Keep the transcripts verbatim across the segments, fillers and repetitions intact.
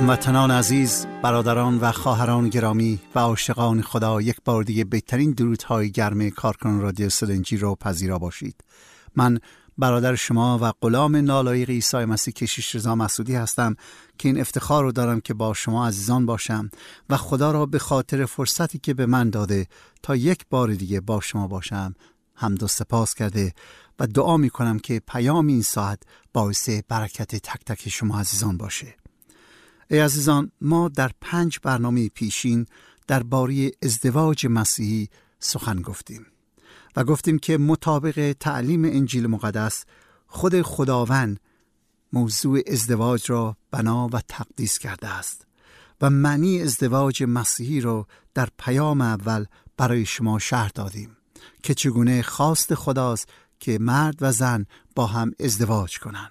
هموطنان عزیز، برادران و خواهران گرامی و عاشقان خدا، یک بار دیگه بهترین درودهای گرم کارکنان رادیو سلنجی رو پذیرا باشید. من برادر شما و غلام نالایق عیسی مسیح کشیش رضا مسعودی هستم که این افتخار رو دارم که با شما عزیزان باشم و خدا را به خاطر فرصتی که به من داده تا یک بار دیگه با شما باشم حمد و سپاس کرده و دعا می کنم که پیام این ساعت باعث برکت تک تک شما عزیزان باشه. ای عزیزان، ما در پنج برنامه پیشین درباره ازدواج مسیحی سخن گفتیم و گفتیم که مطابق تعلیم انجیل مقدس خود خداوند موضوع ازدواج را بنا و تقدیس کرده است و معنی ازدواج مسیحی را در پیام اول برای شما شرح دادیم که چگونه خواست خداست که مرد و زن با هم ازدواج کنند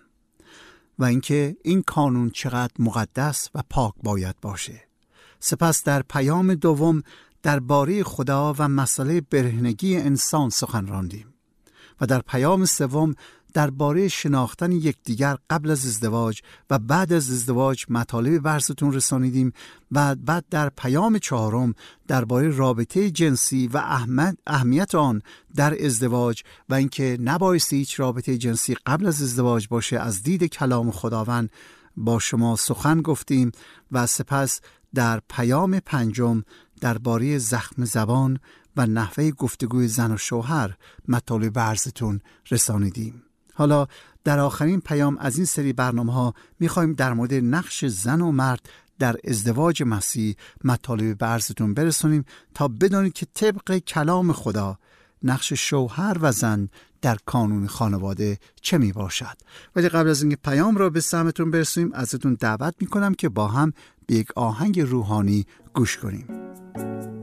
و اینکه این قانون چقدر مقدس و پاک باید باشه. سپس در پیام دوم درباره خدا و مسئله برهنگی انسان سخن راندیم و در پیام سوم درباره شناختن یکدیگر قبل از ازدواج و بعد از ازدواج مطالب براتون رسانیدیم و بعد در پیام چهارم درباره رابطه جنسی و اهمیت اهمیت آن در ازدواج و اینکه نبایستی هیچ رابطه جنسی قبل از ازدواج باشه از دید کلام خداوند با شما سخن گفتیم و سپس در پیام پنجم درباره زخم زبان و نحوه گفتگوی زن و شوهر مطالب براتون رسانیدیم. حالا در آخرین پیام از این سری برنامه ها میخوایم در مورد نقش زن و مرد در ازدواج مسیح مطالب به عرضتون برسونیم تا بدانید که طبق کلام خدا نقش شوهر و زن در کانون خانواده چه می باشد. ولی قبل از اینکه پیام را به سمتون برسونیم ازتون دعوت میکنم که با هم به یک آهنگ روحانی گوش کنیم.